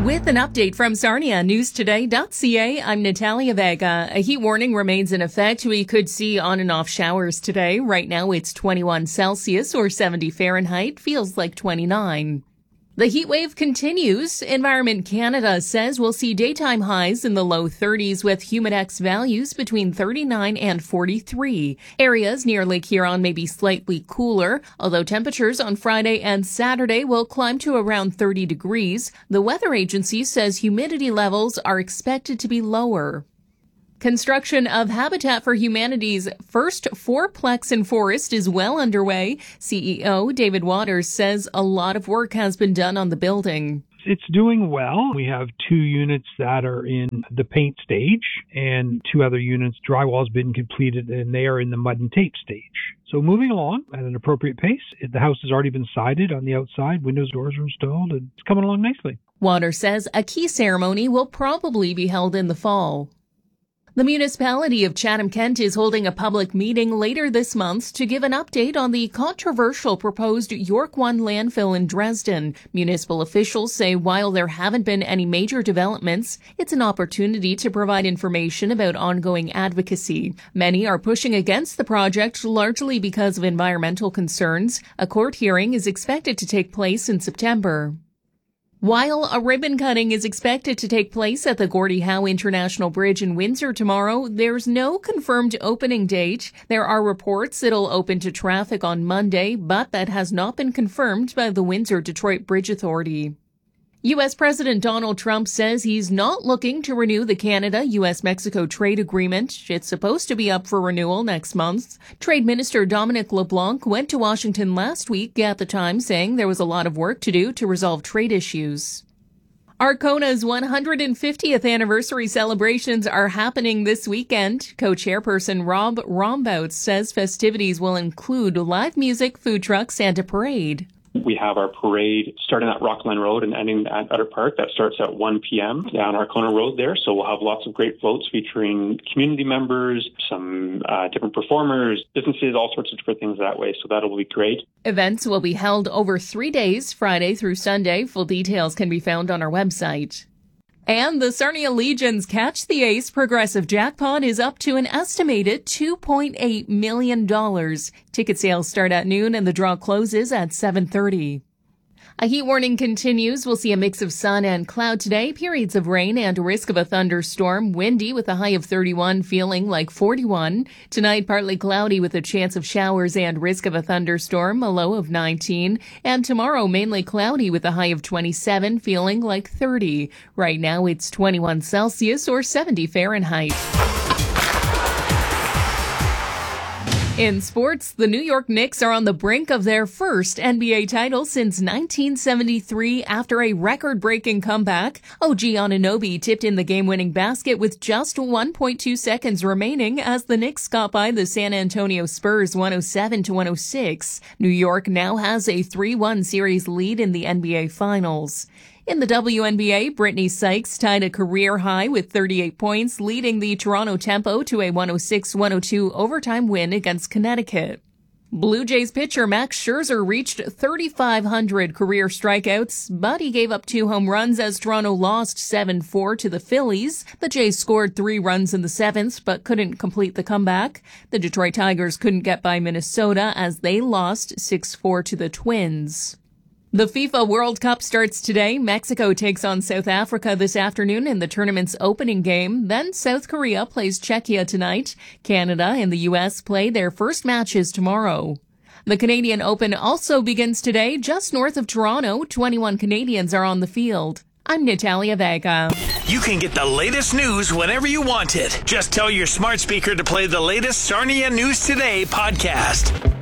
With an update from Sarnia, newstoday.ca, I'm Natalia Vega. A heat warning remains in effect. We could see on and off showers today. Right now it's 21 Celsius or 70 Fahrenheit. Feels like 29. The heat wave continues. Environment Canada says we'll see daytime highs in the low 30s with humidex values between 39 and 43. Areas near Lake Huron may be slightly cooler, although temperatures on Friday and Saturday will climb to around 30 degrees. The weather agency says humidity levels are expected to be lower. Construction of Habitat for Humanity's first fourplex in Forest is well underway. CEO David Waters says a lot of work has been done on the building. It's doing well. We have 2 units that are in the paint stage and 2 other units, drywall's been completed, and they are in the mud and tape stage. So moving along at an appropriate pace. The house has already been sided on the outside. Windows, doors are installed, and it's coming along nicely. Waters says a key ceremony will probably be held in the fall. The municipality of Chatham-Kent is holding a public meeting later this month to give an update on the controversial proposed York 1 landfill in Dresden. Municipal officials say while there haven't been any major developments, it's an opportunity to provide information about ongoing advocacy. Many are pushing against the project largely because of environmental concerns. A court hearing is expected to take place in September. While a ribbon cutting is expected to take place at the Gordie Howe International Bridge in Windsor tomorrow, there's no confirmed opening date. There are reports it'll open to traffic on Monday, but that has not been confirmed by the Windsor-Detroit Bridge Authority. U.S. President Donald Trump says he's not looking to renew the Canada-U.S.-Mexico trade agreement. It's supposed to be up for renewal next month. Trade Minister Dominic LeBlanc went to Washington last week at the time saying there was a lot of work to do to resolve trade issues. Arcona's 150th anniversary celebrations are happening this weekend. Co-chairperson Rob Rombouts says festivities will include live music, food trucks, and a parade. We have our parade starting at Rockland Road and ending at Utter Park. That starts at 1 p.m. down Arkona Road there. So we'll have lots of great floats featuring community members, some different performers, businesses, all sorts of different things that way. So that'll be great. Events will be held over 3 days, Friday through Sunday. Full details can be found on our website. And the Sarnia Legion's Catch the Ace progressive jackpot is up to an estimated $2.8 million. Ticket sales start at noon and the draw closes at 7:30. A heat warning continues. We'll see a mix of sun and cloud today, periods of rain and a risk of a thunderstorm. Windy with a high of 31, feeling like 41. Tonight, partly cloudy with a chance of showers and risk of a thunderstorm, a low of 19. And tomorrow, mainly cloudy with a high of 27, feeling like 30. Right now, it's 21 Celsius or 70 Fahrenheit. In sports, the New York Knicks are on the brink of their first NBA title since 1973 after a record-breaking comeback. OG Anunoby tipped in the game-winning basket with just 1.2 seconds remaining as the Knicks got by the San Antonio Spurs 107-106. New York now has a 3-1 series lead in the NBA Finals. In the WNBA, Brittany Sykes tied a career high with 38 points, leading the Toronto Tempo to a 106-102 overtime win against Connecticut. Blue Jays pitcher Max Scherzer reached 3,500 career strikeouts, but he gave up 2 home runs as Toronto lost 7-4 to the Phillies. The Jays scored 3 runs in the 7th, but couldn't complete the comeback. The Detroit Tigers couldn't get by Minnesota as they lost 6-4 to the Twins. The FIFA World Cup starts today. Mexico takes on South Africa this afternoon in the tournament's opening game. Then South Korea plays Czechia tonight. Canada and the U.S. play their first matches tomorrow. The Canadian Open also begins today just north of Toronto. 21 Canadians are on the field. I'm Natalia Vega. You can get the latest news whenever you want it. Just tell your smart speaker to play the latest Sarnia News Today podcast.